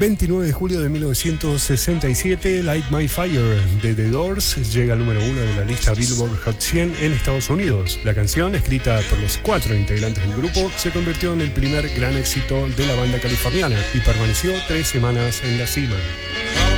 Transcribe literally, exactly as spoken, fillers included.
veintinueve de julio de mil novecientos sesenta y siete, Light My Fire de The Doors llega al número uno de la lista Billboard Hot cien en Estados Unidos. La canción, escrita por los cuatro integrantes del grupo, se convirtió en el primer gran éxito de la banda californiana y permaneció tres semanas en la cima.